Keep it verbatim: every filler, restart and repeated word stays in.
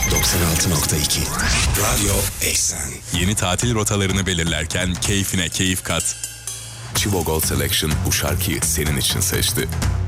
doksan altı nokta iki Radyo Eksen. Yeni tatil rotalarını belirlerken keyfine keyif kat. Chivo Gold Selection bu şarkıyı senin için seçti.